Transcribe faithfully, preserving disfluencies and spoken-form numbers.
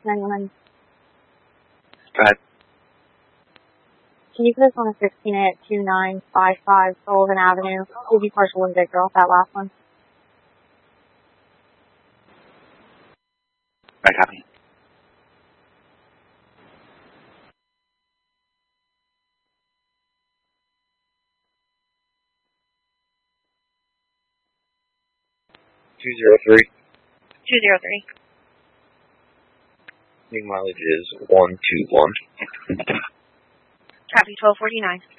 ninety-one. Go ahead. Can you put us on a sixteen A at two nine five five Sullivan Avenue? We'll be partial and big girl, that last one. I copy. Two zero three. Two zero three. New mileage is one two one. Copy twelve forty nine.